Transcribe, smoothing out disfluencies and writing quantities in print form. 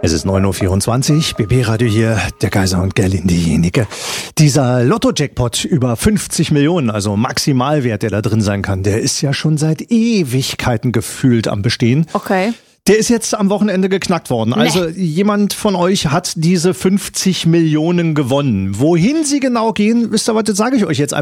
Es ist 9.24 Uhr, BB Radio hier, der Kaiser und Gerlin diejenige. Dieser Lotto-Jackpot über 50 Millionen, also Maximalwert, der da drin sein kann, der ist ja schon seit Ewigkeiten gefühlt am Bestehen. Okay. Der ist jetzt am Wochenende geknackt worden. Also jemand von euch hat diese 50 Millionen gewonnen. Wohin sie genau gehen, wisst ihr was, das sage ich euch jetzt einfach.